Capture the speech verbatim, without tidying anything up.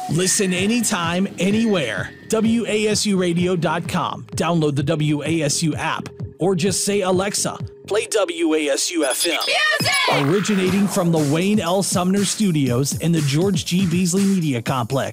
Listen anytime, anywhere. W A S U radio dot com. Download the W A S U app or just say, Alexa, play W A S U F M. Music! Originating from the Wayne L. Sumner Studios in the George G. Beasley Media Complex.